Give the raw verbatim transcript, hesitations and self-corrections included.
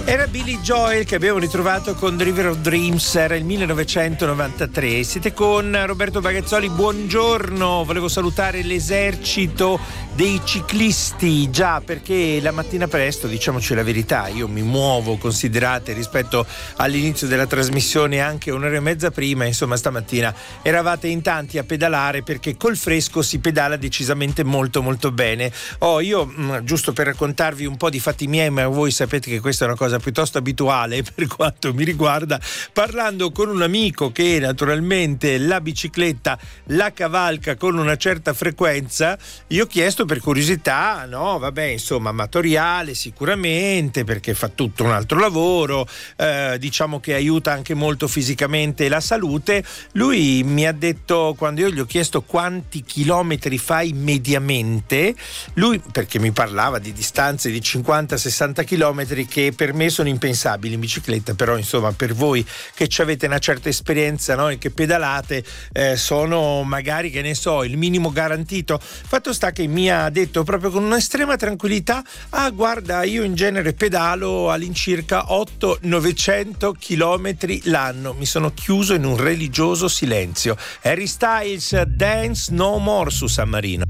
Era Billy Joel che abbiamo ritrovato con The River of Dreams, era il millenovecentonovantatré. Siete con Roberto Bagazzoli, buongiorno. Volevo salutare l'esercito dei ciclisti, già perché la mattina presto, diciamoci la verità, io mi muovo, considerate, rispetto all'inizio della trasmissione anche un'ora e mezza prima, insomma stamattina eravate in tanti a pedalare perché col fresco si pedala decisamente molto molto bene. Oh, io mh, giusto per raccontarvi un po' di fatti miei, ma voi sapete che questa è una cosa piuttosto abituale per quanto mi riguarda, parlando con un amico che naturalmente la bicicletta la cavalca con una certa frequenza, io ho chiesto per curiosità, no, vabbè, insomma, amatoriale sicuramente, perché fa tutto un altro lavoro, eh, diciamo che aiuta anche molto fisicamente la salute. Lui mi ha detto, quando io gli ho chiesto quanti chilometri fai mediamente, lui, perché mi parlava di distanze di cinquanta sessanta chilometri che per me sono impensabili in bicicletta, però insomma per voi che ci avete una certa esperienza, no, e che pedalate, eh, sono magari, che ne so, il minimo garantito. Fatto sta che mi ha detto proprio con un'estrema tranquillità: ah, guarda, io in genere pedalo all'incirca otto novecento chilometri l'anno. Mi sono chiuso in un religioso silenzio. Harry Styles, Dance No More su San Marino.